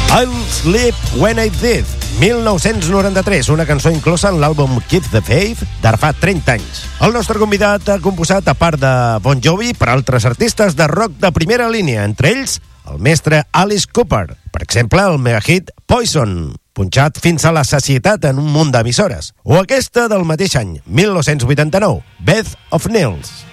I'll Sleep When I Did, 1993, una cançó inclosa en l'àlbum Keep the Faith d'ara fa 30 anys. El nostre convidat ha composat, a part de Bon Jovi, per altres artistes de rock de primera línia, entre ells el mestre Alice Cooper, per exemple, el megahit Poison, punxat fins a la sacietat en un munt d'emissores, o aquesta del mateix any, 1989, Beth of Nails.